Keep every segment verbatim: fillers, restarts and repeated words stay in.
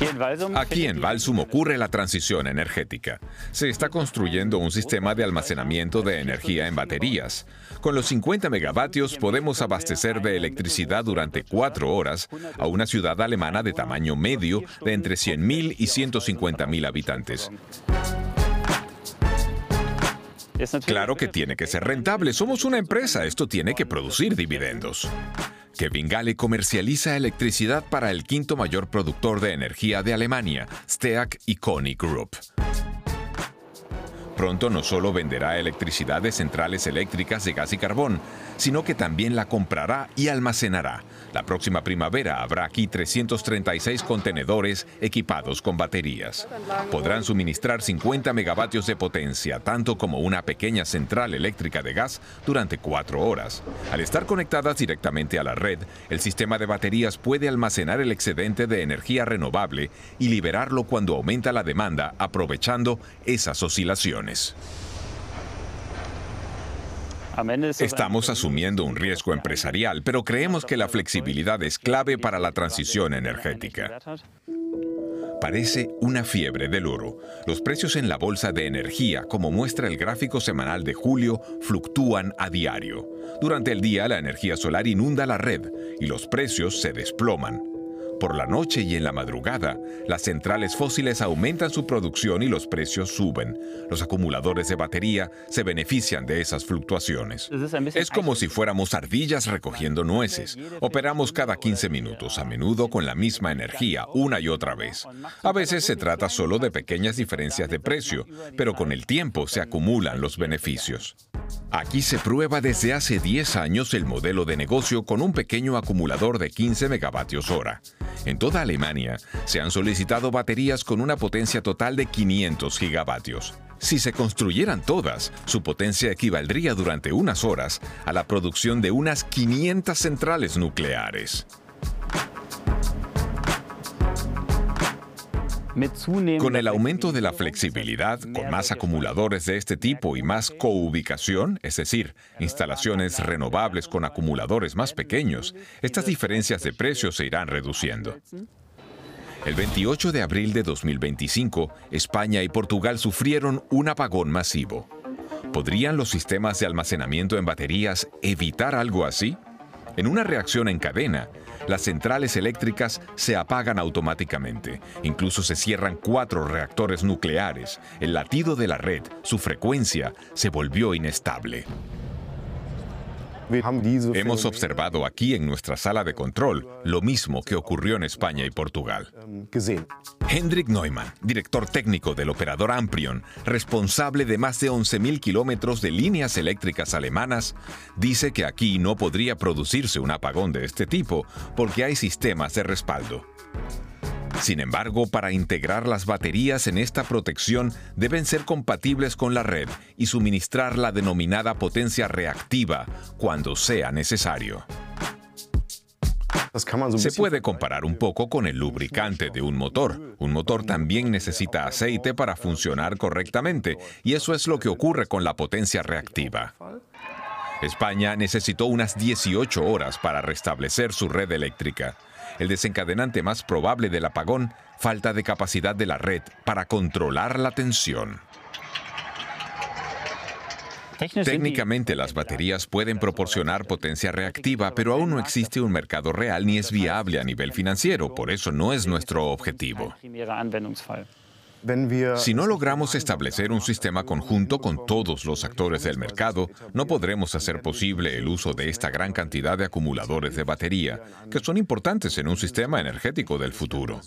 Aquí en Walsum ocurre la transición energética. Se está construyendo un sistema de almacenamiento de energía en baterías. Con los cincuenta megavatios podemos abastecer de electricidad durante cuatro horas a una ciudad alemana de tamaño medio de entre cien mil y ciento cincuenta mil habitantes. Claro que tiene que ser rentable. Somos una empresa. Esto tiene que producir dividendos. Kevin Gale comercializa electricidad para el quinto mayor productor de energía de Alemania, Steag y Konig Group. Pronto no solo venderá electricidad de centrales eléctricas de gas y carbón, sino que también la comprará y almacenará. La próxima primavera habrá aquí trescientos treinta y seis contenedores equipados con baterías. Podrán suministrar cincuenta megavatios de potencia, tanto como una pequeña central eléctrica de gas, durante cuatro horas. Al estar conectadas directamente a la red, el sistema de baterías puede almacenar el excedente de energía renovable y liberarlo cuando aumenta la demanda, aprovechando esas oscilaciones. Estamos asumiendo un riesgo empresarial, pero creemos que la flexibilidad es clave para la transición energética. Parece una fiebre del oro. Los precios en la bolsa de energía, como muestra el gráfico semanal de julio, fluctúan a diario. Durante el día, la energía solar inunda la red y los precios se desploman. Por la noche y en la madrugada, las centrales fósiles aumentan su producción y los precios suben. Los acumuladores de batería se benefician de esas fluctuaciones. Es como si fuéramos ardillas recogiendo nueces. Operamos cada quince minutos, a menudo con la misma energía, una y otra vez. A veces se trata solo de pequeñas diferencias de precio, pero con el tiempo se acumulan los beneficios. Aquí se prueba desde hace diez años el modelo de negocio con un pequeño acumulador de quince megavatios hora. En toda Alemania se han solicitado baterías con una potencia total de quinientos gigavatios. Si se construyeran todas, su potencia equivaldría durante unas horas a la producción de unas quinientas centrales nucleares. Con el aumento de la flexibilidad, con más acumuladores de este tipo y más coubicación, es decir, instalaciones renovables con acumuladores más pequeños, estas diferencias de precios se irán reduciendo. El veintiocho de abril de dos mil veinticinco, España y Portugal sufrieron un apagón masivo. ¿Podrían los sistemas de almacenamiento en baterías evitar algo así? En una reacción en cadena, las centrales eléctricas se apagan automáticamente. Incluso se cierran cuatro reactores nucleares. El latido de la red, su frecuencia, se volvió inestable. Hemos observado aquí en nuestra sala de control lo mismo que ocurrió en España y Portugal. Hendrik Neumann, director técnico del operador Amprion, responsable de más de once mil kilómetros de líneas eléctricas alemanas, dice que aquí no podría producirse un apagón de este tipo porque hay sistemas de respaldo. Sin embargo, para integrar las baterías en esta protección deben ser compatibles con la red y suministrar la denominada potencia reactiva cuando sea necesario. Se puede comparar un poco con el lubricante de un motor. Un motor también necesita aceite para funcionar correctamente, y eso es lo que ocurre con la potencia reactiva. España necesitó unas dieciocho horas para restablecer su red eléctrica. El desencadenante más probable del apagón, falta de capacidad de la red para controlar la tensión. Técnicamente las baterías pueden proporcionar potencia reactiva, pero aún no existe un mercado real ni es viable a nivel financiero, por eso no es nuestro objetivo. Si no logramos establecer un sistema conjunto con todos los actores del mercado, no podremos hacer posible el uso de esta gran cantidad de acumuladores de batería, que son importantes en un sistema energético del futuro.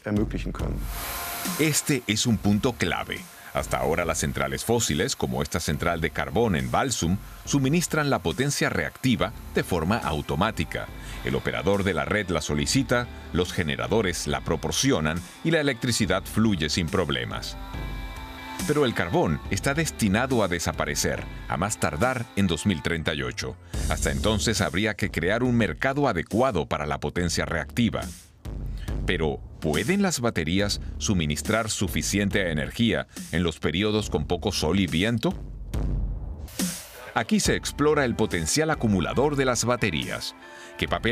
Este es un punto clave. Hasta ahora las centrales fósiles, como esta central de carbón en Walsum, suministran la potencia reactiva de forma automática. El operador de la red la solicita, los generadores la proporcionan y la electricidad fluye sin problemas. Pero el carbón está destinado a desaparecer, a más tardar en dos mil treinta y ocho. Hasta entonces habría que crear un mercado adecuado para la potencia reactiva. Pero, ¿pueden las baterías suministrar suficiente energía en los periodos con poco sol y viento? Aquí se explora el potencial acumulador de las baterías. ¿Qué papel